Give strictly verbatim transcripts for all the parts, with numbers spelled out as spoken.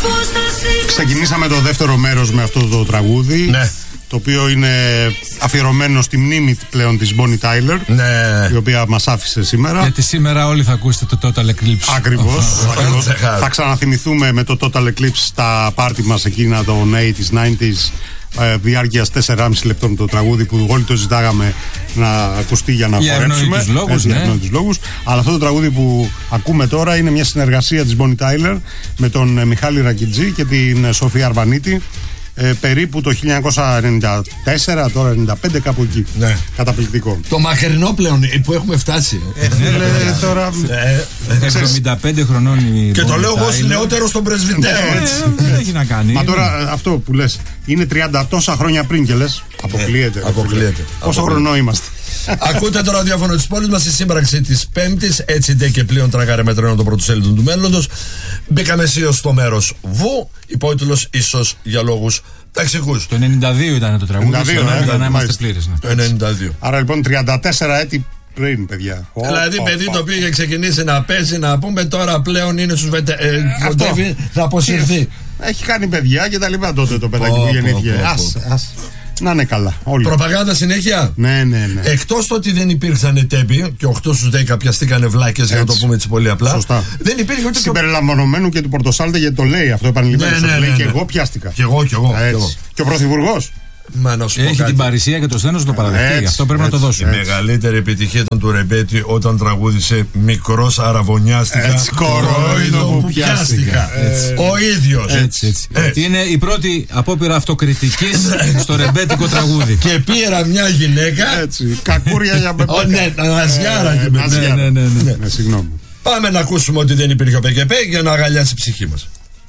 Ξεκινήσαμε το δεύτερο μέρος με αυτό το τραγούδι. Ναι. Το οποίο είναι αφιερωμένο στη μνήμη πλέον της Bonnie Tyler, ναι. η οποία μας άφησε σήμερα. Γιατί σήμερα όλοι θα ακούσετε το Total Eclipse. Ακριβώς. Ακριβώς. Θα ξαναθυμηθούμε με το Total Eclipse στα πάρτι μας εκείνα των ογδόντα, ενενήντα, διάρκειας τεσσεράμισι λεπτών το τραγούδι που όλοι το ζητάγαμε να ακουστεί για να για χορέψουμε. Για λόγους, ναι. Για λόγους. Αλλά αυτό το τραγούδι που ακούμε τώρα είναι μια συνεργασία της Bonnie Tyler με τον Μιχάλη Ρακιτζή και την Σοφία Αρβανίτη. Ε, περίπου το χίλια εννιακόσια ενενήντα τέσσερα, τώρα ενενήντα πέντε, κάπου εκεί. Ναι. Καταπληκτικό. Το μακρινό πλέον που έχουμε φτάσει. Ε, φίλε, τώρα. εβδομήντα πέντε χρονών η και το λέω εγώ νεότερο στον πρεσβυτέρο. Δεν έχει να κάνει. Μα τώρα αυτό που λες είναι τριάντα τόσα χρόνια πριν και λες αποκλείεται. Αποκλείεται. Πόσο χρονό είμαστε. Ακούτε το ραδιόφωνο της πόλης μας, η σύμπραξη της Πέμπτης. Έτσι ντε και πλέον τράγαρε με τρένο το πρωτοσέλιδο του μέλλοντος. Μπήκαμε αισίως στο μέρος Βου, υπότιτλος ίσως για λόγους ταξικούς. Το ενενήντα δύο ήταν το τραγούδι. ενενήντα δύο, για ε, να είμαστε πλήρες. Ναι. Το ενενήντα δύο. Άρα λοιπόν τριάντα τέσσερα έτη πριν, παιδιά. Δηλαδή, oh, παιδί oh, το οποίο είχε ξεκινήσει να παίζει, να πούμε, τώρα πλέον είναι στους βετε... ε, κοντεύει, θα αποσυρθεί. Έχει κάνει παιδιά και τα λοιπά τότε το παιδάκι που γεννήθηκε. Ας, να είναι καλά. Όλοι. Προπαγάνδα συνέχεια. Ναι, ναι, ναι. Εκτός το ότι δεν υπήρξαν τέποι και οκτώ στους δέκα πιαστήκανε βλάκες, για να το πούμε έτσι πολύ απλά. Σωστά. Δεν υπήρχε ούτε. Συμπεριλαμβανομένου και του Πορτοσάλτε, γιατί το λέει αυτό επανειλημμένο. Ναι, ναι, ναι, ναι. Και εγώ πιάστηκα. Και εγώ, και εγώ. Και, εγώ. Και ο Πρωθυπουργός. Μα να σου πω έχει κάτι. Την παρησία και το σθένος να το παραδεχτεί. Έτσι, αυτό πρέπει έτσι, να το δώσουμε. Η μεγαλύτερη επιτυχία ήταν του Ρεμπέτη όταν τραγούδισε «Μικρός αραβωνιάστηκα, έτσι, κορόιδο που πιάστηκα». Ο ίδιος. Έτσι, έτσι. Έτσι. Είναι η πρώτη απόπειρα αυτοκριτικής στο ρεμπέτικο τραγούδι. Και πήρα μια γυναίκα. Έτσι. Κακούρια για μπεμπέκα. Ναι, ναζιάρα και μπεμπέκα. Ναι, ναι, ναι. Συγγνώμη. Πάμε να ακούσουμε ότι δεν υπήρχε ο ΠΚΠ για να αγαλιάσει η ψυχή μας.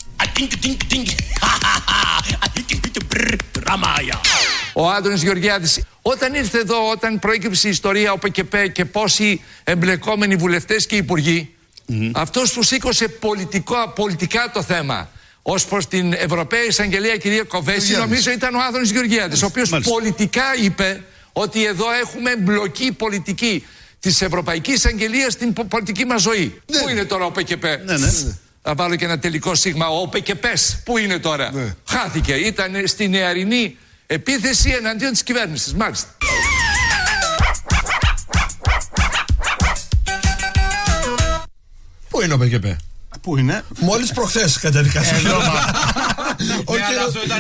Ο Άδωνης Γεωργιάδης, όταν ήρθε εδώ, όταν προέκυψε η ιστορία ο ΠΚΠ και πόσοι εμπλεκόμενοι βουλευτές και υπουργοί, mm-hmm. αυτός που σήκωσε πολιτικό, πολιτικά το θέμα ως προς την Ευρωπαία Εισαγγελία κυρία Κοβέση, νομίζω ήταν ο Άδωνης Γεωργιάδης, ο οποίος Μάλιστα. πολιτικά είπε ότι εδώ έχουμε εμπλοκή πολιτική της Ευρωπαϊκής Εισαγγελίας στην πολιτική μας ζωή. Ναι. Πού είναι τώρα ο ΠΚΠ? Ναι, ναι. Θα βάλω και ένα τελικό σίγμα. Ο ΠΚΠ πού είναι τώρα? Ναι. Χάθηκε. Ήταν στη νεαρινή επίθεση εναντίον της κυβέρνησης. Μάλιστα. Πού είναι ο ΠΚΠ? Πού είναι? Μόλις προχθές καταδικάστηκε. Αυτό ήταν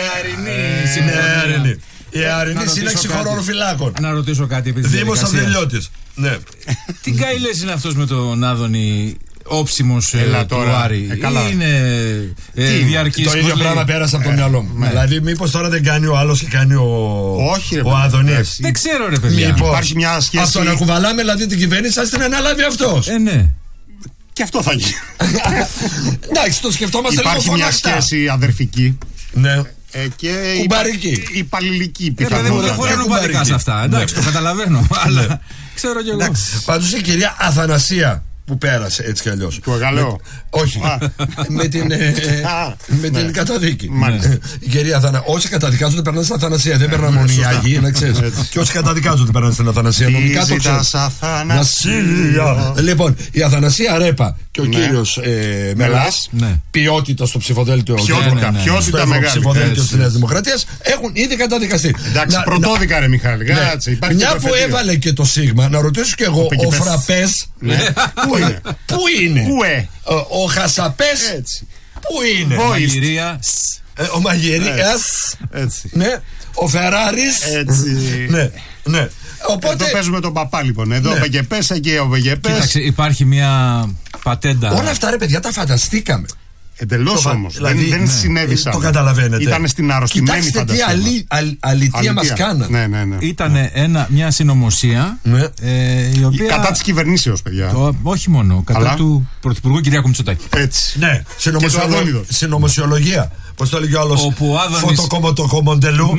η νεαρινή. Η Αρινή Σύλλαξη Χωροφυλάκων. Να ρωτήσω κάτι επειδή. Δήμος Αδελιώτης. Ναι. Τι καηλές είναι αυτός με τον Άδωνη όψιμος του Άρη? Ε, είναι ε, διαρκής? Το ίδιο πράγμα πέρασε από το μυαλό μου. Ναι. Δηλαδή μήπως τώρα δεν κάνει ο άλλος και κάνει ο, Όχι, ρε, ο Άδωνης? Δεν ξέρω ρε παιδιά. Μήπως υπάρχει μια σχέση. Αυτό να κουβαλάμε δηλαδή την κυβέρνηση, ας την αναλάβει αυτός. Ε, ναι. Και αυτό θα γίνει. Εντάξει, το σκεφτόμαστε λίγο φωναχτά. Υπάρχει μια σχέση αδερφική. Ναι. Ε, και κουμπαρική. Υπαλληλική πιθανότητα. Δεν χωράνε κουμπαρικά σε αυτά. Εντάξει, το καταλαβαίνω. Αλλά ξέρω κι εγώ. Πάντως η κυρία Αθανασία που πέρασε έτσι κι αλλιώς. Του Αγαλέου. Όχι. με την, ε, με την καταδίκη. Η κυρία Αθανασία. Όσοι καταδικάζονται περνάνε στην Αθανασία. Δεν περνάνε μόνο οι Άγιοι, να ξέρεις. Και όσοι καταδικάζονται περνάνε στην Αθανασία. Νομικά το ξέρεις. Αθανασία. Λοιπόν, η Αθανασία Ρέπα και ο κύριος Μελάς, ποιότητα στο ψηφοδέλτιο. Ποιότητα μεγάλη. Στο ψηφοδέλτιο της Νέας Δημοκρατίας έχουν ήδη καταδικαστεί. Εντάξει, πρωτόδικα ρε Μιχάλη. Μια που έβαλε και το Σίγμα, να ρωτήσω κι εγώ, ο Φραπές. Πού είναι? Πού είναι? Ουε. Ο, ο Χασαπές. Έτσι. Πού είναι? Ο Μαγειρία. Ε, ο Μαγειρίας. Έτσι. Ναι. Ο Φεράρης. Έτσι. Ναι. Ναι. Οπότε... Εδώ παίζουμε τον παπά λοιπόν. Εδώ ναι. Ο Πεγεπές, εκεί ο Πεγεπές. Κοίταξε, υπάρχει μια πατέντα. Όλα αυτά ρε παιδιά τα φανταστήκαμε. Εντελώς το, όμως. Δηλαδή, δεν δεν ναι, συνέβησαν. Το καταλαβαίνετε. Ήταν στην αρρωστημένη φαντασία. Κοιτάξτε τι αλη, αλ, αλητία μας κάνανε. Ναι, ναι, ναι. Ήταν ναι. μια συνωμοσία ναι. ε, η οποία... κατά της κυβερνήσεως, παιδιά. Το, όχι μόνο. Κατά αλλά... του Πρωθυπουργού Κυριάκου Μητσοτάκη. Έτσι. Ναι. Συνωμοσιολο... Συνωμοσιολογία. Πώς το έλεγε ο άλλος? Φωτοκομοντελού.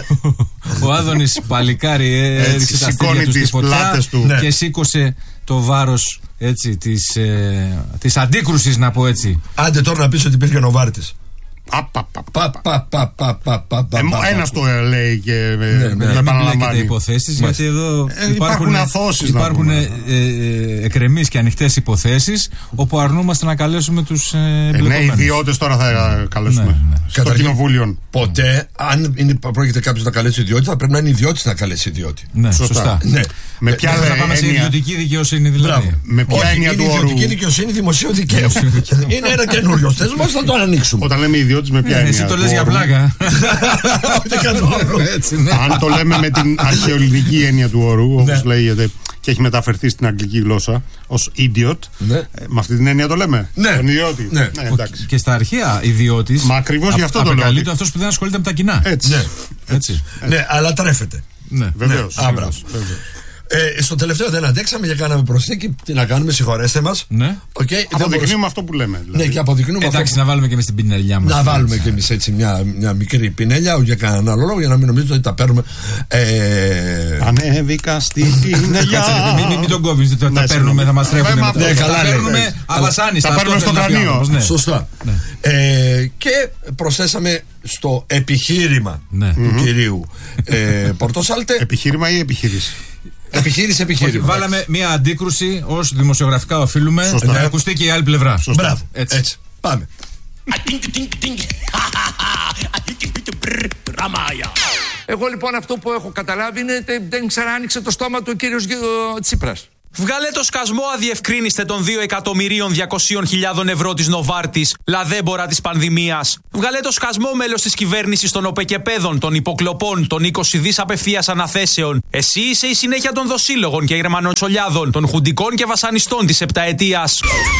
Ο Άδωνης παλικάρι έριξε τα αστέρια του στη φωτιά και σήκωσε το βάρος έτσι, της, ε, της αντίκρουσης, να πω έτσι. Άντε τώρα να πεις ότι υπήρχε Νοβάρτης. Ένας το λέει και με επαναλαμβάνει υποθέσεις, γιατί εδώ υπάρχουν αθώσεις, υπάρχουν εκκρεμείς και ανοιχτές υποθέσεις όπου αρνούμαστε να καλέσουμε τους εμπλεκομένους. Ναι, ιδιώτες τώρα θα καλέσουμε στο κοινοβούλιο. Ποτέ, αν πρόκειται κάποιος να καλέσει ιδιώτη, θα πρέπει να είναι ιδιώτης να καλέσει ιδιώτη. Ναι, σωστά. Με ποια θα πάμε σε ιδιωτική δικαιοσύνη δηλαδή. Με ποια έννοια του όρου? Ιδιωτική δικαιοσύνη, δημοσίου δικαίου. Είναι ένα καινούριο θέσμα, θα το ανοίξουμε. Όταν λέμε ιδιώτης, με ποια έννοια? Εσύ το λες για πλάκα. Αν το λέμε με την αρχαιοελληνική έννοια του όρου, όπως λέγεται και έχει μεταφερθεί στην αγγλική γλώσσα ως idiot, με αυτή την έννοια το λέμε. Τον ιδιώτη. Και στα αρχαία ιδιώτης. Μα ακριβώς γι' αυτό το λέω. Αποκαλείται αυτός που δεν ασχολείται με τα κοινά. Έτσι. Ναι, αλλά τρέφεται. Βεβαίως. Ε, στο τελευταίο δεν αντέξαμε και κάναμε προσθήκη. Τι να κάνουμε, συγχωρέστε μας. Ναι. Okay, αποδεικνύουμε μπορείς... αυτό που λέμε. Δηλαδή. Ναι, και αποδεικνύουμε. Εντάξει, αυτό... να βάλουμε και εμείς την πινελιά μας. Να βάλουμε και εμείς έτσι μια, μια μικρή πινέλια για κανέναν άλλο λόγο, για να μην νομίζετε ότι τα παίρνουμε. Ε... Ανέβηκα στην πινελιά. Μην, μην, μην τον κόβεις, τα ναι, παίρνουμε, θα μας τρέχουν. Ναι, καλά, τα παίρνουμε αβασάνιστα. Τα παίρνουμε στο κρανίο. Σωστά. Και προσθέσαμε στο επιχείρημα του κυρίου Πορτοσάλτε. Επιχείρημα ή επιχείρηση? Επιχείρηση, επιχείρημα. Βάλαμε μια αντίκρουση ως δημοσιογραφικά οφείλουμε να ακουστεί και η άλλη πλευρά. Σωστά. Μπράβο. Έτσι. Έτσι. Πάμε. Εγώ λοιπόν αυτό που έχω καταλάβει είναι δεν ξανά το στόμα του ο κύριος Τσίπρας. Βγάλε το σκασμό αδιευκρίνηστε των δύο εκατομμυρίων διακόσιες χιλιάδες ευρώ της Νοβάρτης, λαδέμπορα της πανδημίας. Βγάλε το σκασμό μέλος της κυβέρνησης των οπεκεπέδων, των υποκλοπών, των είκοσι δις απευθείας αναθέσεων. Εσύ είσαι η συνέχεια των δοσύλλογων και γερμανοτσολιάδων, των χουντικών και βασανιστών της επταετίας.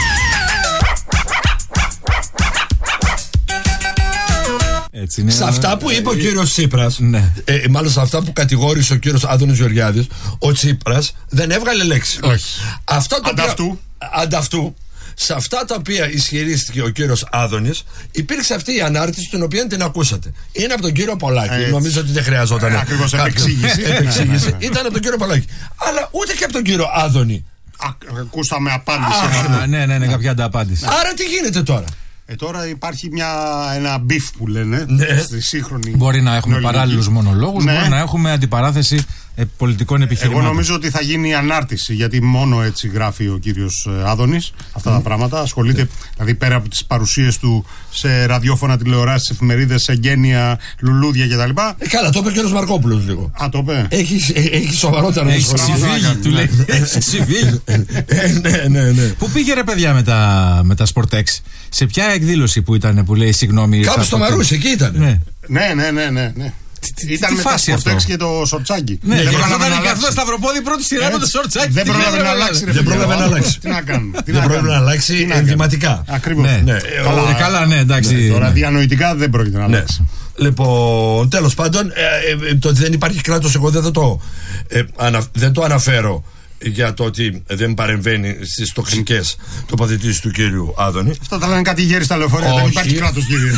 Έτσι είναι, σε αυτά που είπε ο κύριος Τσίπρας, ναι. ε, μάλλον σε αυτά που κατηγόρησε ο κύριος Άδωνης Γεωργιάδης, ο Τσίπρας δεν έβγαλε λέξη. Όχι. Αυτό το ανταυτού. ανταυτού, σε αυτά τα οποία ισχυρίστηκε ο κύριος Άδωνης, υπήρξε αυτή η ανάρτηση την οποία την ακούσατε. Είναι από τον κύριο Πολάκη. Έτσι. Νομίζω ότι δεν χρειαζόταν. Ακριβώς, επεξήγηση. επεξήγηση. Ήταν από τον κύριο Πολάκη. Αλλά ούτε και από τον κύριο Άδωνη. Ακούσαμε απάντηση. Α, ναι, ναι, ναι, κάποια ανταπάντηση. Άρα τι γίνεται τώρα? Ε, τώρα υπάρχει μια, ένα μπιφ που λένε, ναι. στη σύγχρονη. Μπορεί να έχουμε παράλληλους μονολόγους, ναι. Μπορεί να έχουμε αντιπαράθεση ε, πολιτικών επιχειρημάτων. Εγώ νομίζω ότι θα γίνει ανάρτηση, γιατί μόνο έτσι γράφει ο κύριος Άδωνης αυτά mm. τα πράγματα. Ασχολείται, mm. δηλαδή πέρα από τις παρουσίες του σε ραδιόφωνα, τηλεοράσεις, εφημερίδες, εγγένεια, λουλούδια κτλ. Ε, καλά, το είπε ο κύριος Μαρκόπουλος λίγο. Α, το είπε. Έχει, έχει σοβαρότερα να σχολιάσει. Του λέει. Σιβίλ. Ναι, ναι, ναι. Πού πήγε ρε παιδιά με τα, με τα Sportex? Σε ποια εκδήλωση που ήταν που λέει συγγνώμη? Κάπου στο Μαρούσι, εκεί ήταν. Ναι, ναι, ναι, ναι, ναι. Ήταν με τα Sportex και το Σορτσάκι. Ναι, δεν πρόλαβε να αλλάξει. Σταυροπόδι πρώτη σειρά με το Σορτσάκι. Δεν πρόλαβε να αλλάξει. Δεν πρόλαβε να αλλάξει. Τι να κάνουμε. Δεν πρόλαβε να αλλάξει ενδυματικά. Ακριβώς. Καλά, ναι, εντάξει. Τώρα διανοητικά δεν πρόκειται να αλλάξει. Λοιπόν, τέλος πάντων, το ότι δεν υπάρχει κράτος, εγώ δεν το αναφέρω για το ότι δεν παρεμβαίνει στις τοξικές τοποθετήσεις του κύριου Άδωνη. Αυτά τα λένε κάτι γέροι στα λεωφορεία. Δεν υπάρχει κράτος, κύριε.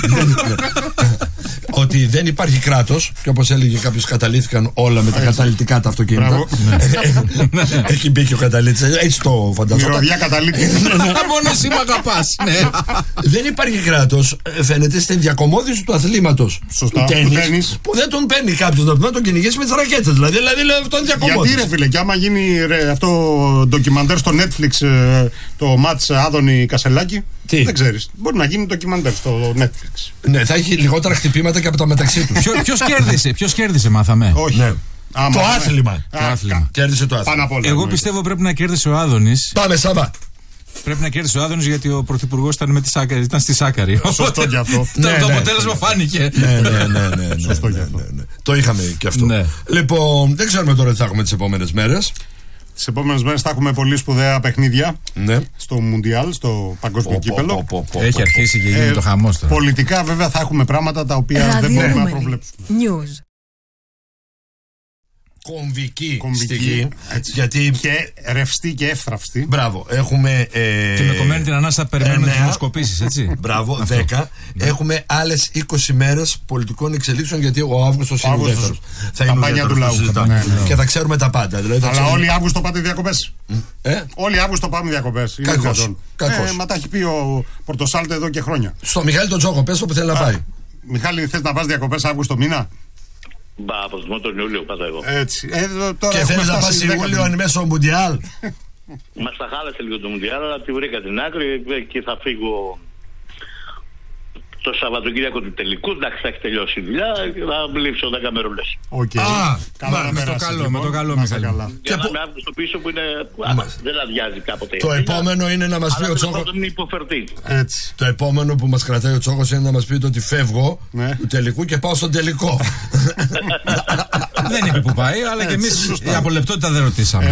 Ότι δεν υπάρχει κράτος, και όπως έλεγε κάποιος, καταλήφθηκαν όλα με τα καταλυτικά τα αυτοκίνητα. Έχει μπει και ο καταλήτης, έτσι το φανταζόταν. Μυρωδιά καταλήτη. Μόνο εσύ μ' αγαπάς. Δεν υπάρχει κράτος, φαίνεται, στην διακομόδηση του αθλήματος. Σωστά. Τένις, που δεν τον παίρνει κάποιος να τον κυνηγήσει με τις ρακέτες. Δηλαδή, αυτό είναι διακομόδηση. Γιατί ρε φίλε, και άμα γίνει αυτό ντοκιμαντέρ στο Netflix, το μάτς Άδωνη Κασελάκη, τι? Δεν ξέρεις. Μπορεί να γίνει ντοκιμαντέρ στο Netflix. Ναι, θα έχει λιγότερα χτυπήματα και από τα μεταξύ τους. Ποιος κέρδισε, ποιος κέρδισε, μάθαμε. Όχι. Ναι. Άμα, το άθλημα. Το άθλημα. Κέρδισε το άθλημα. Εγώ πιστεύω πρέπει να κέρδισε ο Άδωνης. Πάμε, Σάβα. Πρέπει να κέρδισε ο Άδωνης γιατί ο πρωθυπουργός ήταν, με τη Σάκαρη, ήταν στη Σάκαρη. Σωστό και αυτό. Το αποτέλεσμα φάνηκε. Ναι, ναι, ναι. Σωστό και αυτό. Το είχαμε και αυτό. Λοιπόν, δεν ξέρουμε τώρα τι θα έχουμε τις επόμενες μέρες. Τις επόμενες μέρες θα έχουμε πολύ σπουδαία παιχνίδια, ναι. στο Μουντιάλ, στο Παγκόσμιο Κύπελλο. Έχει αρχίσει και γίνει ε, το χαμός τώρα. Πολιτικά βέβαια θα έχουμε πράγματα τα οποία δεν μπορούμε να προβλέψουμε. News. κομβική, κομβική στοιχή. Γιατί... Και ρευστή και εύθραυστη. Μπράβο. Έχουμε. Ε... Και με κομμένη την ανάσα περιμένουμε τις δημοσκοπήσεις, έτσι. Μπράβο, δέκα. Ναι. Έχουμε άλλες είκοσι μέρες πολιτικών εξελίξεων, γιατί ο Αύγουστος είναι ο δεύτερος. Θα είναι καμπάνια του λαού. Ναι, ναι. Και θα ξέρουμε τα πάντα. Δηλαδή, θα Αλλά ξέρουμε... όλοι Αύγουστο πάτε διακοπές. Ε? Όλοι Αύγουστο πάμε διακοπές. Κακώς. Ε, μα τα έχει πει ο Πορτοσάλτε εδώ και χρόνια. Στο Μιχάλη τον Τζόκο, πες όπου θέλει να πάει. Μιχάλη, θες να πας διακοπές Αύγουστο μήνα? Μπα, από τον Ιούλιο πάω εγώ. Έτσι. Ε, τώρα και θέλεις να πας Ιούλιο αν μέσω Μουντιάλ? Μας τα χάλασε λίγο το Μουντιάλ, αλλά τη βρήκα την άκρη και θα φύγω το Σαββατοκύριακο του τελικού. Εντάξει, θα έχει τελειώσει η δουλειά και θα βλύψω δέκα μερούλες. Οκ. Καλά να με το καλό, με το καλό, Μιχάλη. Για να με Αύγουστο πίσω που είναι. Δεν αδειάζει κάποτε. Το επόμενο είναι να μας πει ο Τσόκος. είναι υποφερτή. Έτσι. Το επόμενο που μας κρατάει ο Τσόκος είναι να μας πει ότι φεύγω του τελικού και πάω στον τελικό. Δεν είπε που πάει, αλλά και εμείς η απολεπτότητα δεν ρωτήσαμε.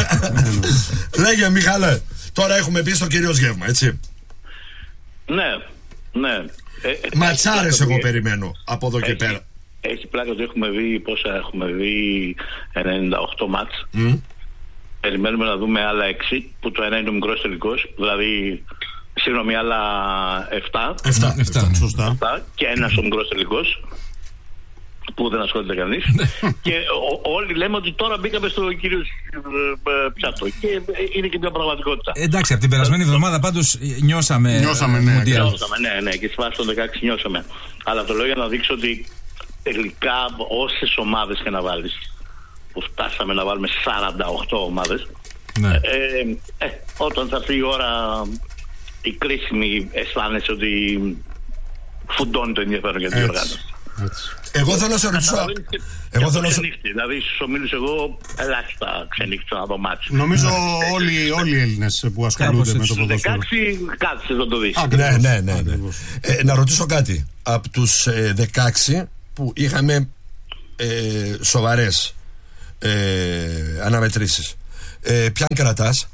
Λέγε, Μιχάλε, τώρα έχουμε πει στο κυρίως γεύμα, έτσι. Ναι, ναι. Ε, Ματσάρες εγώ περιμένω από εδώ έχει, και πέρα. Έχει πλάκα ότι έχουμε δει πόσα έχουμε δει ενενήντα οκτώ μάτς. Mm. Περιμένουμε να δούμε άλλα έξι, που το ένα είναι ο μικρός τελικός, δηλαδή συγγνώμη, άλλα εφτά. εφτά, εφτά, σωστά. εφτά και ένας ο μικρός τελικός, που δεν ασχολείται κανείς. Και ο, όλοι λέμε ότι τώρα μπήκαμε στο κύριο ε, πιάτο. Και είναι και μια πραγματικότητα. Εντάξει, από την περασμένη εβδομάδα πάντως νιώσαμε. Νιώσαμε, ναι. Νιώσαμε, ναι, ναι. Και στη φάση των δεκαέξι νιώσαμε. Αλλά το λέω για να δείξω ότι τελικά όσες ομάδες και να βάλεις, που φτάσαμε να βάλουμε σαράντα οκτώ ομάδες, ναι. ε, ε, όταν θα έρθει η ώρα η κρίσιμη, αισθάνεσαι ότι φουντώνει το ενδιαφέρον για την οργάνωση. Εγώ θέλω να σε ρωτήσω. Εγώ θέλω να σε ρωτήσω. Δηλαδή στους ομίλους εγώ ελάχιστα ξενύχτησα να δω μάτς. Νομίζω όλοι, όλοι οι Έλληνες που ασχολούνται με το ποδόσφαιρο. δεκαέξι κάτσε να το δεις. Ναι, ναι, ναι, ναι. Ε, να ρωτήσω κάτι. Από τους ε, δεκαέξι που είχαμε ε, σοβαρές ε, αναμετρήσεις, ε, ποιαν κρατάς?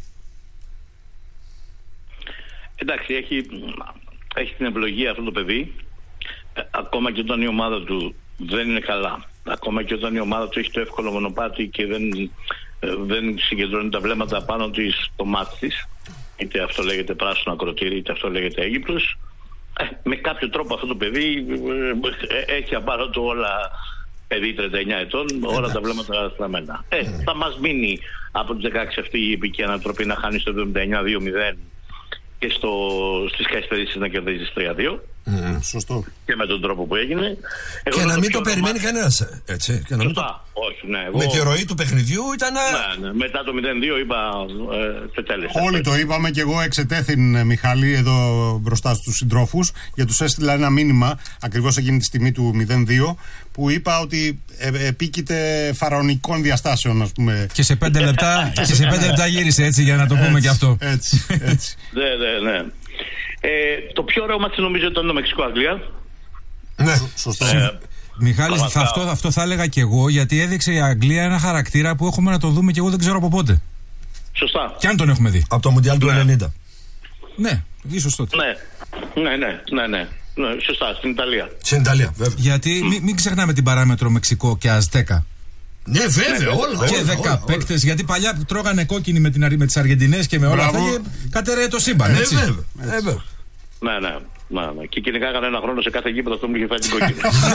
Εντάξει, έχει, έχει την ευλογία αυτό το παιδί. Ακόμα και όταν η ομάδα του δεν είναι καλά, ακόμα και όταν η ομάδα του έχει το εύκολο μονοπάτι και δεν, δεν συγκεντρώνει τα βλέμματα πάνω της στο μάτι της, είτε αυτό λέγεται πράσινο ακροτήρι, είτε αυτό λέγεται Αίγυπτος, ε, με κάποιο τρόπο αυτό το παιδί ε, έχει απάνω του όλα, παιδί τριάντα εννιά ετών, όλα τα βλέμματα στραμμένα. Ε, θα μας μείνει από τις δεκαέξι αυτή η επική ανατροπή να χάνει στο εβδομήντα εννιά δύο μηδέν και στο, στις καθυστερήσεις να κερδίζεις τρία δύο. Mm, σωστό. Και με τον τρόπο που έγινε. Εγώ και να μην το περιμένει μα... κανένας. Έτσι. Και να μην το... Όχι, ναι, εγώ... Με τη ροή του παιχνιδιού ήταν. Ναι, ναι. Μετά το μηδέν δύο είπα. Ε, τετέλεσα. Όλοι το είπαμε και εγώ εξετέθην, Μιχάλη, εδώ μπροστά στους συντρόφους, και τους έστειλα ένα μήνυμα ακριβώς εκείνη τη στιγμή του μηδέν δύο, που είπα ότι ε, επίκειται φαραωνικών διαστάσεων, ας πούμε. Και σε πέντε λεπτά, και σε πέντε λεπτά γύρισε, έτσι, για να το πούμε έτσι, και αυτό. Έτσι, έτσι. Ναι, ναι, ναι. Ε, το πιο ωραίο μάτι νομίζω ήταν το Μεξικό-Αγγλία. Ναι, σωστό. Ε, Μιχάλη, θα, αυτό, αυτό θα έλεγα και εγώ, γιατί έδειξε η Αγγλία ένα χαρακτήρα που έχουμε να το δούμε και εγώ δεν ξέρω από πότε. Σωστά. Και αν τον έχουμε δει. Από το Μουντιάλ του ενενήντα. Ναι, ίσως τότε. Ναι, ναι, ναι, ναι, ναι. Ναι, σωστά, στην Ιταλία. Στην Ιταλία, βέβαια. Γιατί μην, μην ξεχνάμε την παράμετρο Μεξικό και Αζτέκα. Ναι, βέβαια, όλα, όλα. Και δέκα παίκτες, γιατί παλιά τρώγανε κόκκινη με, την, με τις Αργεντινές και με όλα αυτά και κατέρεε το σύμπαν, έτσι. Ε, βέβαια, ε, βέβαια. Ναι, ναι. Ναι, ναι. Και κυνηγάγανε ένα χρόνο σε κάθε γήπεδο, αυτό μου είχε φάει την κόκκινη.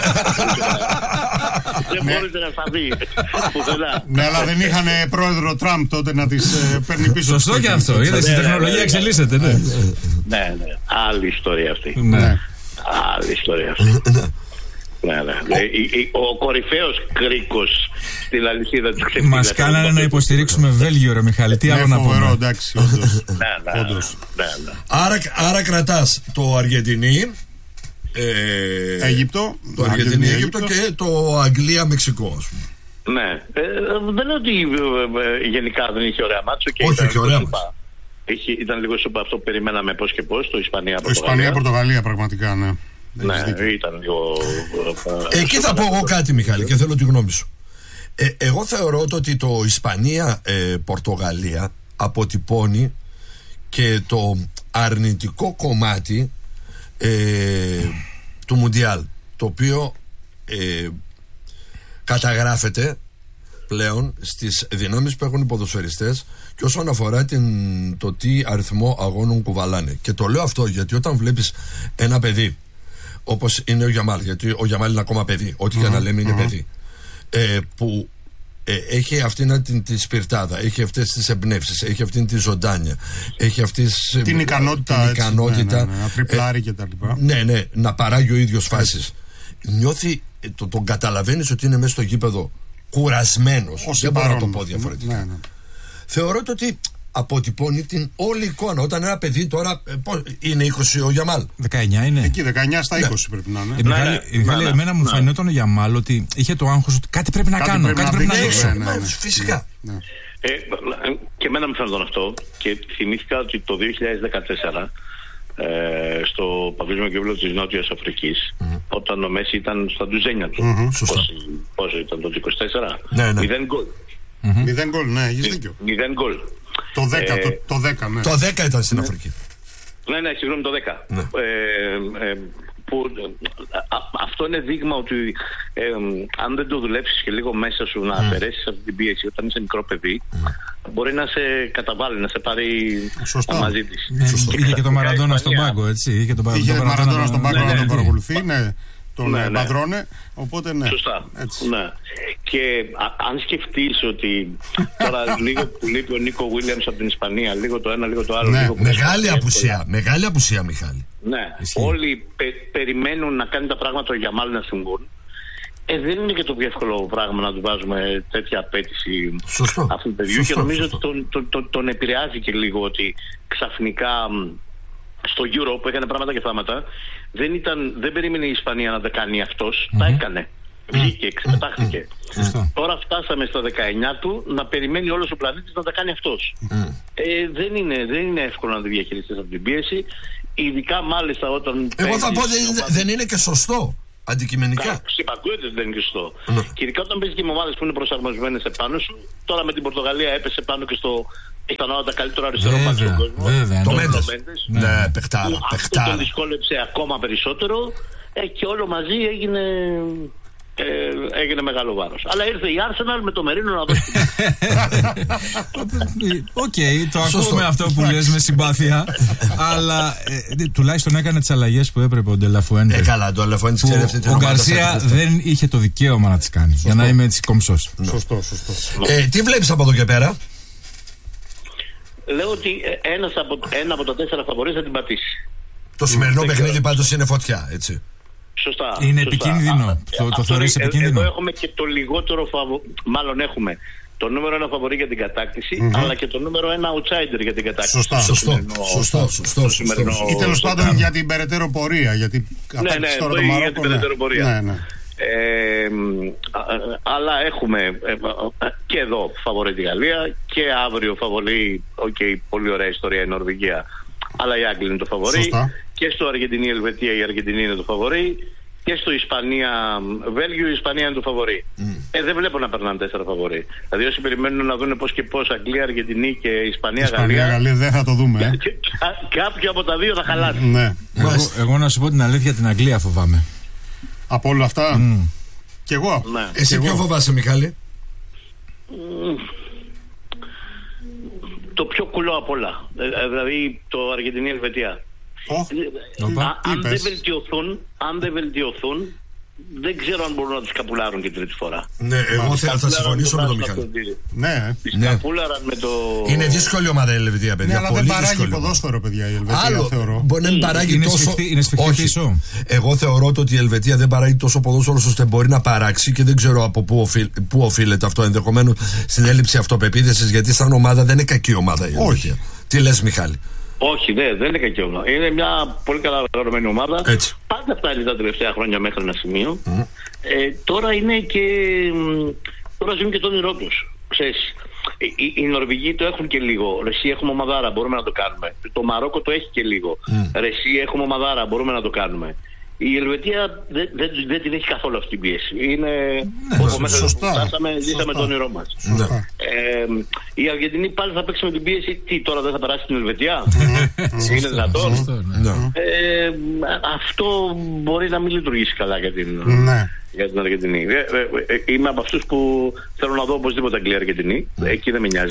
Δεν μπορείτε να σταθεί. Ναι, αλλά δεν είχαν πρόεδρο Τραμπ τότε να τις παίρνει πίσω. Σωστό και αυτό. Είδες, η τεχνολογία εξελίσσεται. Ναι, ναι. Άλλη ιστορία αυτή. Άλλη ιστορία αυτή. Ναι, ναι. Ο κορυφαίος κρίκος στην αλυσίδα της ξεφύλας. Μας κάνανε να υποστηρίξουμε Βέλγιο, ρε Μιχάλη. Τι άλλο να πούμε. Εντάξει, όντως. Άρα, άρα κρατάς το Αργεντινή, ε, Αίγυπτο, το Αργεντινή Αίγυπτο και το Αγγλία-Μεξικό, ας πούμε. Ναι. Ε, δεν λέω ότι ε, γενικά δεν είχε ωραία μάτσο. Όχι, είχε ωραία μάτσο. Ήταν λίγο σούπα αυτό που περιμέναμε πώς και πώς, το Ισπανία-Πορτογαλία. Το Ισπανία-Πορτογαλία, πραγματικά, ναι. Ναι, ήταν λίγο. Εκεί θα πω εγώ κάτι, Μιχάλη, και θέλω τη γνώμη σου. Ε, εγώ θεωρώ ότι το Ισπανία-Πορτογαλία ε, αποτυπώνει και το αρνητικό κομμάτι ε, του Μουντιάλ, το οποίο ε, καταγράφεται πλέον στις δυνάμεις που έχουν οι ποδοσφαιριστές και όσον αφορά την, το τι αριθμό αγώνων κουβαλάνε. Και το λέω αυτό γιατί όταν βλέπεις ένα παιδί όπως είναι ο Γιαμάλ, γιατί ο Γιαμάλ είναι ακόμα παιδί, ό,τι mm-hmm. και να λέμε είναι mm-hmm. παιδί, ε, που ε, έχει αυτήν την τη σπιρτάδα, έχει αυτές τις εμπνεύσεις, έχει αυτήν τη ζωντάνια, έχει αυτής, την ικανότητα, την ικανότητα έτσι, ναι, ναι, ναι, να τριπλάρει ε, και τα λοιπά. Ναι, ναι, να παράγει ο ίδιος φάσεις. Νιώθει, το, τον καταλαβαίνεις ότι είναι μέσα στο γήπεδο κουρασμένος. Δεν μπορώ να το πω διαφορετικά. Ναι, ναι. Θεωρώ ότι αποτυπώνει την όλη εικόνα. Όταν ένα παιδί τώρα. Πώς, είναι είκοσι ο Γιαμάλ. δεκαεννιά είναι. Εκεί δεκαεννιά στα είκοσι ναι. πρέπει να είναι. Ε, ναι, Μιχάλη, ναι, Μιχάλη, ναι, εμένα ναι. μου φαινόταν ο Γιαμάλ ότι είχε το άγχος ότι κάτι πρέπει να κάτι κάνω. Πρέπει κάτι να πρέπει να δείξω. Ναι, ναι, ναι, ναι. Φυσικά. Ναι, ναι. Ε, και εμένα μου φαίνονταν αυτό και θυμήθηκα ότι το δύο χιλιάδες δεκατέσσερα ε, στο Παγκόσμιο Κύπελλο της Νότιας Αφρικής mm-hmm. όταν ο Μέση ήταν στα ντουζένια του mm-hmm. πόσο ήταν το είκοσι τέσσερα ναι, ναι. μηδέν γκολ μηδέν γκολ, ναι, έχεις δίκιο. μηδέν γκολ. Το δέκα, ε, το, το δέκα, ναι. Το δέκα ήταν στην ναι. Αφρική. Ναι, ναι, συγγνώμη, το δέκα. Ναι. Ε, ε, που, α, αυτό είναι δείγμα ότι ε, αν δεν το δουλέψεις και λίγο μέσα σου να mm. αφαιρέσεις αυτή την πίεση όταν είσαι μικρό παιδί, mm. μπορεί να σε καταβάλει, να σε πάρει Σωστά. μαζί της. Ναι, και είχε και τον Μαραντόνα στον πάγκο, έτσι. Είχε τον Μαραντόνα στον πάγκο να τον παρακολουθεί, ναι. Τον ναι, Παδρώνε, ναι. οπότε ναι. Σωστά. Ναι. Και α, αν σκεφτείς ότι τώρα λίγο που λείπει ο Νίκο Βίλιαμς από την Ισπανία, λίγο το ένα, λίγο το άλλο. Ναι. Λίγο μεγάλη απουσία, μεγάλη απουσία, Μιχάλη. Ναι, Ισχύει. όλοι πε, περιμένουν να κάνει τα πράγματα ο Γιαμάλ να συμβούν. Ε, δεν είναι και το πιο εύκολο πράγμα να του βάζουμε τέτοια απέτηση αυτού του παιδιού. Και νομίζω σωστό. ότι τον, τον, τον, τον επηρεάζει και λίγο ότι ξαφνικά στο Euro που έκανε πράγματα και θάματα, δεν, ήταν, δεν περίμενε η Ισπανία να τα κάνει αυτός, mm-hmm. τα έκανε. Βγήκε, ξεπετάχθηκε. Mm-hmm. Τώρα φτάσαμε στα δεκαεννιά του να περιμένει όλος ο πλανήτης να τα κάνει αυτός. Mm-hmm. Ε, δεν, είναι, δεν είναι εύκολο να τη διαχειριστείς από την πίεση, ειδικά μάλιστα όταν. Εγώ θα πω δεν, δεν είναι και σωστό. Αντικειμενικά. Συμπαγκούεται δεν είναι σωστό. Mm. Και ειδικά όταν παίζει και με ομάδες που είναι προσαρμοσμένες επάνω σου. Τώρα με την Πορτογαλία έπεσε πάνω και στο. Ήταν τα καλύτερο αριστερό μάτι στον κόσμο. Βέβαια, το Μέντες. Ναι, ναι, παιχτάρα. Αυτό τον δυσκόλεψε ακόμα περισσότερο ε, και όλο μαζί έγινε. Ε, έγινε μεγάλο βάρος. Αλλά ήρθε η Arsenal με το Μερίνο να δώσει. Οκ, okay, το ακούμε αυτό που λες με συμπάθεια. Αλλά ε, τουλάχιστον έκανε τις αλλαγές που έπρεπε ο Ντελαφουέντε. Ε, καλά, το Ντελαφουέντε ξέρει αυτή την Ο Γκαρσία δεν είχε το δικαίωμα να τις κάνει. Σωστό. Για να είμαι έτσι κομψός. Ναι. Σωστό, σωστό. Ε, τι βλέπεις από εδώ και πέρα? Λέω ότι ένας από, ένα από τα τέσσερα φαβορί θα την πατήσει. Το σημερινό παιχνίδι πάντως είναι φωτιά, έτσι. Σωστά. Είναι σωστά. επικίνδυνο. Α, το το θεωρείς επικίνδυνο? Εδώ έχουμε και το λιγότερο φαβο... Μάλλον έχουμε το νούμερο ένα φαβορί για την κατάκτηση, mm-hmm. αλλά και το νούμερο ένα outsider για την κατάκτηση. Σωστά. Σωστό. Σημερινό... Σωστό. Σωστό. Σημερινό... Ή τέλος πάντων για την περαιτέρω πορεία. Γιατί ναι, ναι, τώρα το Μαρόκο, για την περαιτέρω πορεία. Ναι, ναι. Ε, αλλά έχουμε ε, και εδώ φαβορί τη Γαλλία και αύριο φαβορί, okay, πολύ ωραία ιστορία η Νορβηγία, αλλά η Άγγλοι είναι το φαβορί. Σωστά. Και στο Αργεντινή-Ελβετία η Αργεντινή είναι το φαβορί. Και στο Ισπανία-Βέλγιο η Ισπανία είναι το φαβορί. Mm. Ε, δεν βλέπω να περνάνε τέσσερα φαβορί. Δηλαδή όσοι περιμένουν να δουν πώς και πώς Αγγλία, Αργεντινή και Ισπανία-Γαλλία. Ισπανία-Γαλλία δεν θα το δούμε. Ε. Κάποιο από τα δύο θα χαλάσει. Mm. Ναι. Εγώ, εγώ να σου πω την αλήθεια, την Αγγλία φοβάμαι. Από όλα αυτά. Mm. Κι εγώ. Ναι. Εσύ ποιο φοβάσαι, Μιχάλη? Mm. Το πιο κουλό απ' όλα. Δηλαδή το Αργεντινή-Ελβετία. Oh. Αν δεν βελτιωθούν, αν δεν βελτιωθούν, δεν ξέρω αν μπορούν να τους καπουλάρουν και τρίτη φορά. Ναι, εγώ θα, θα συμφωνήσω με τον Μιχάλη. Ναι, τις ναι. καπούλαραν με το. Είναι δύσκολη ομάδα η Ελβετία, παιδιά. Ναι, αλλά δεν παράγει ποδόσφαιρο, παιδιά, η Ελβετία. Άλλο, θεωρώ. Μπορεί να μην παράγει είναι τόσο. Σφιχτή, είναι σφιχτή πίσω. Εγώ θεωρώ ότι η Ελβετία δεν παράγει τόσο ποδόσφαιρο ώστε μπορεί να παράξει και δεν ξέρω από πού, οφείλ, πού οφείλεται αυτό. Ενδεχομένως στην έλλειψη αυτοπεποίθησης, γιατί σαν ομάδα δεν είναι κακή ομάδα η Ελβετία. Τι λες, Μιχάλη? Όχι, δεν, δεν είναι κακή ομάδα. Είναι μια πολύ καλά οργανωμένη ομάδα. Έτσι. Πάντα φτάνει τα τελευταία χρόνια μέχρι ένα σημείο. Mm. Ε, τώρα είναι και. Τώρα ζουν και το όνειρό του. Οι, οι Νορβηγοί το έχουν και λίγο. Ρεσί έχουμε ομαδάρα, μπορούμε να το κάνουμε. Το Μαρόκο το έχει και λίγο. Mm. Ρεσί έχουμε ομαδάρα, μπορούμε να το κάνουμε. η Ελβετία δεν, δεν, δεν την έχει καθόλου αυτή την πίεση. Είναι ναι, όπως μέσα σωστά, φτάσαμε, σωστά. ζήσαμε το όνειρό μας. Ε, η Αργεντινή πάλι θα παίξει με την πίεση. Τι, τώρα δεν θα περάσει την Ελβετία? Είναι δυνατόν? Ε, αυτό μπορεί να μην λειτουργήσει καλά για την, ναι. για την Αργεντινή. Ε, ε, ε, είμαι από αυτούς που θέλω να δω οπωσδήποτε Αγγλία-Αργεντινή. Εκεί δεν με νοιάζει.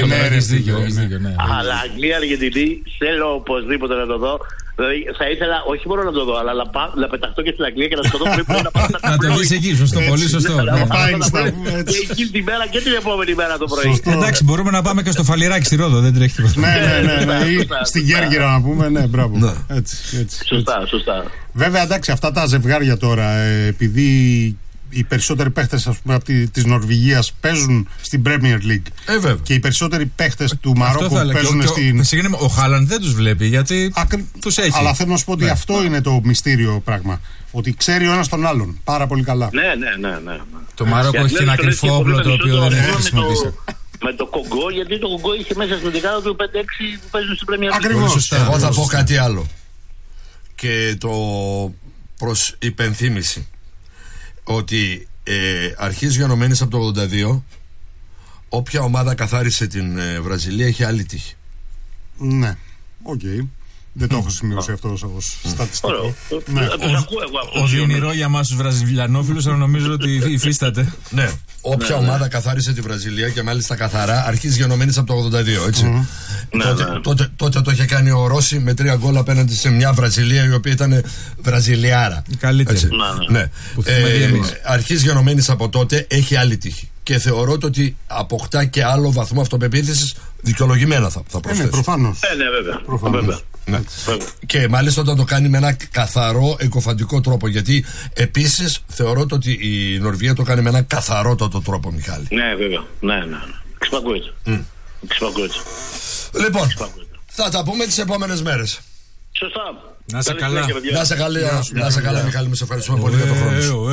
Αλλά Αγγλία-Αργεντινή θέλω οπωσδήποτε να το δω. Δηλαδή θα ήθελα όχι μόνο να το δω, αλλά να, πά, να πεταχτώ και στην Αγγλία και να σκοτώ πριν να πάω στα να το δεις εκεί, σωστό, πολύ σωστό. Και εκείνη τη μέρα και την επόμενη μέρα το πρωί. Εντάξει, μπορούμε να πάμε και στο Φαλιράκι στη Ρόδο, δεν τρέχει τίποτα. Ναι, ναι, ναι. Στην Κέρκυρα να πούμε, ναι, μπράβο. Σωστά, σωστά. Βέβαια, εντάξει, αυτά τα ζευγάρια τώρα, επειδή οι περισσότεροι παίχτες από τη Νορβηγία παίζουν στην Premier League. Ε, και οι περισσότεροι παίχτες του Μαρόκου παίζουν και ο, στην. Ο, ο Χάλαντ δεν τους βλέπει γιατί Ακρι... τους έχει. Αλλά θέλω να σου πω ότι ναι, αυτό ναι. είναι το μυστήριο πράγμα. Ότι ξέρει ο ένας τον άλλον πάρα πολύ καλά. Ναι, ναι, ναι. ναι. Το Μαρόκο έχει ένα κρυφό όπλο το οποίο δεν έχει χρησιμοποιήσει. Με το Κογκό, γιατί το Κογκό είχε μέσα στην δεκάδα του πέντε έξι που παίζουν στην Premier League. Ακριβώς. Εγώ θα πω κάτι άλλο. Και το προς υπενθύμηση. Ότι ε, αρχής γενομένης από το ογδόντα δύο, όποια ομάδα καθάρισε την ε, Βραζιλία έχει άλλη τύχη. Ναι, οκ. Okay. Δεν το έχω σημειώσει αυτό ως στατιστικό. Ο δυνηρό για εμάς τους Βραζιλιανόφιλους, αλλά νομίζω ότι υφίσταται. Ναι, όποια ομάδα καθάρισε τη Βραζιλία και μάλιστα καθαρά αρχής γενομένης από το ογδόντα δύο, έτσι. Τότε το είχε κάνει ο Ρώση με τρία γκολ απέναντι σε μια Βραζιλία η οποία ήταν Βραζιλιάρα. Η καλύτερη. Ναι. Αρχής γενομένης από τότε έχει άλλη τύχη. Και θεωρώ ότι αποκτά και άλλο βαθμό αυτοπεποίθησης δικαιολογημένα θα, θα προσθέσω. Ε, ναι, προφανώς. Ε, ναι, βέβαια. Προφανώς. βέβαια. Ναι. Και μάλιστα όταν το κάνει με ένα καθαρό εγκοφαντικό τρόπο. Γιατί επίσης θεωρώ ότι η Νορβηγία το κάνει με ένα καθαρότατο τρόπο, Μιχάλη. Ναι, βέβαια. Ναι, ναι. Εξυπακούεται. Mm. Λοιπόν, θα τα πούμε τις επόμενες μέρες. Σωστά. Να σε καλά. Να σε καλά, να σε καλά, Μιχάλη, με σε ευχαριστούμε πολύ για τον χρόνο σου.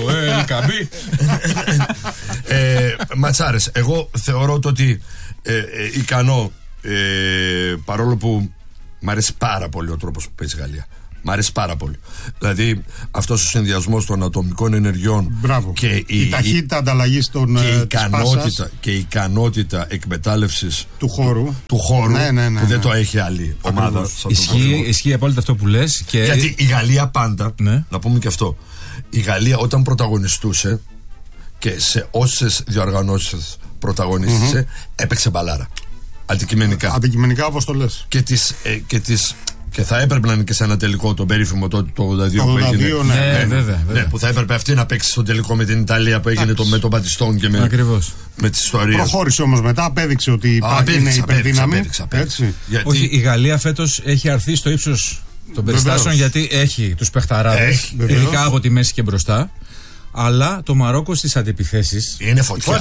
Ματσάρες, εγώ θεωρώ ότι ικανό, παρόλο που μ' αρέσει πάρα πολύ ο τρόπος που παίζει η Γαλλία. Μ' αρέσει πάρα πολύ. Δηλαδή αυτός ο συνδυασμός των ατομικών ενεργειών. Μπράβο. Και η, η ταχύτητα ανταλλαγής των και η ικανότητα, και η ικανότητα εκμετάλλευσης του χώρου, του χώρου ναι, ναι, ναι, που δεν ναι. το έχει άλλη ομάδα. Ισχύει, ισχύει απόλυτα αυτό που λες. Και... Γιατί η Γαλλία πάντα, ναι. να πούμε και αυτό, η Γαλλία όταν πρωταγωνιστούσε και σε όσες διοργανώσεις πρωταγωνίστησε, mm-hmm. έπαιξε μπαλάρα. Αντικειμενικά. Αντικειμενικά, όπως το λες. Και τις, ε, και τις Και θα έπρεπε να είναι και σε ένα τελικό το περίφημο τότε το ογδόντα δύο, το ογδόντα δύο που έγινε. Ναι, ναι, ναι, βέβαια, βέβαια. Ναι, που θα έπρεπε αυτή να παίξει στο τελικό με την Ιταλία που έγινε το, με τον Μπατιστόν και με, Ακριβώς. με τις ιστορίες. Προχώρησε όμως μετά, απέδειξε ότι υπάρχει είναι υπερδύναμη. Γιατί... Όχι, η Γαλλία φέτος έχει αρθεί στο ύψος των περιστάσεων γιατί έχει τους παιχταράδες, ειδικά από τη μέση και μπροστά. Αλλά το Μαρόκο στις αντιπιθέσεις είναι φωτιά.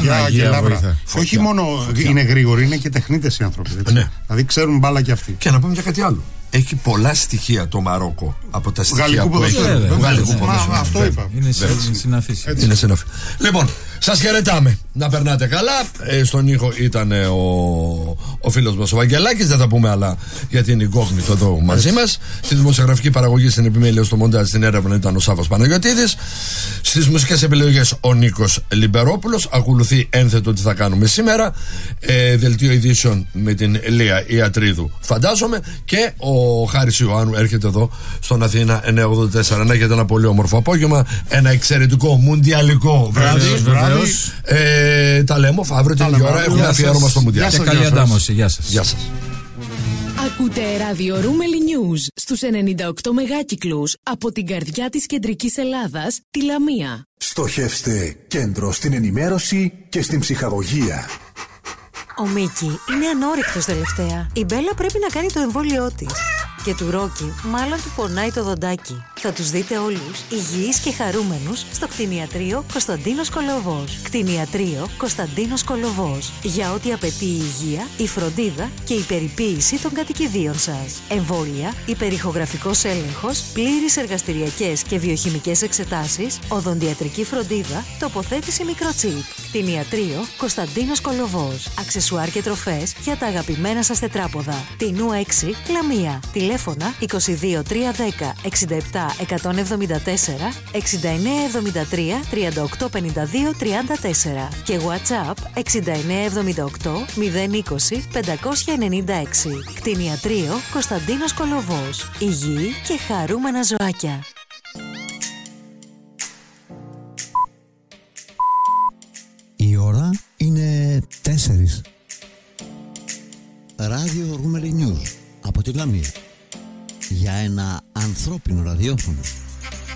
Όχι μόνο φωτιά. Είναι γρήγοροι, είναι και τεχνίτες οι άνθρωποι. Ναι. Δηλαδή ξέρουν μπάλα και αυτοί. Και να πούμε και κάτι άλλο. Έχει πολλά στοιχεία το Μαρόκο από τα στοιχεία γαλλικού που έχει. Γαλλικού ποδοσφαίρου. Αυτό είπα. Είναι συναφής. Είναι συναφή. Λοιπόν, σας χαιρετάμε. Να περνάτε καλά. Ε, στον ήχο ήταν ε, ο, ο φίλος μας ο Βαγγελάκης. Δεν θα πούμε άλλα γιατί είναι incognito εδώ μαζί μας. Στη δημοσιογραφική παραγωγή, στην επιμέλεια, στο μοντάζ, στην έρευνα ήταν ο Σάββας Παναγιωτίδης. Στις μουσικές επιλογές ο Νίκος Λιμπερόπουλος. Ακολουθεί ένθετο τι θα κάνουμε σήμερα. Ε, δελτίο ειδήσεων με την Λία Ιατρίδου, φαντάζομαι. Και ο Χάρης Ιωάννου έρχεται εδώ στον Αθήνα εννιακόσια ογδόντα τέσσερα. Να έχετε ένα πολύ όμορφο απόγευμα. Ένα εξαιρετικό μουντιαλικό βράδυ. Ε, τα λέμε αύριο την ίδια ώρα. Έχουμε αφιέρωμα στο Μουντιάλ. Και καλή αντάμωση. Γεια σας. Γεια σας. Ακούτε ράδιο Ρούμελι News στους ενενήντα οκτώ μεγάκυκλους από την καρδιά της κεντρικής Ελλάδας, τη Λαμία. Στοχεύστε κέντρο στην ενημέρωση και στην ψυχαγωγία. Ο Μίκη είναι ανόρυκτος τελευταία. Η Μπέλα πρέπει να κάνει το εμβόλιό της. Και του Ρόκι μάλλον του πονάει το δοντάκι. Θα τους δείτε όλους υγιείς και χαρούμενους στο κτηνιατρίο Κωνσταντίνος Κολοβός. Κτηνιατρίο Κωνσταντίνος Κολοβός. Για ό,τι απαιτεί η υγεία, η φροντίδα και η περιποίηση των κατοικιδίων σας. Εμβόλια, υπερηχογραφικός έλεγχος, πλήρεις εργαστηριακές και βιοχημικές εξετάσεις, οδοντιατρική φροντίδα, τοποθέτηση μικροτσίπ. Κτηνιατρίο Κωνσταντίνος Κολοβός. Αξεσουάρ και τροφές για τα αγαπημένα σας τετράποδα. Τινού έξι, Λαμία. Τηλέφωνο τηλέφωνα είκοσι δύο τριακόσια δέκα εξήντα επτά εκατόν εβδομήντα τέσσερα, εξήντα εννέα εβδομήντα τρία τριάντα οκτώ πενήντα δύο τριάντα τέσσερα και WhatsApp εξήντα εννέα εβδομήντα οκτώ μηδέν είκοσι πεντακόσια ενενήντα έξι. Κτηνιατρίο Κωνσταντίνος Κολοβός. Υγιή και χαρούμενα ζωάκια. Η ώρα είναι τέσσερις. Ράδιο Ρούμελι News από τη Λαμία. Για ένα ανθρώπινο ραδιόφωνο.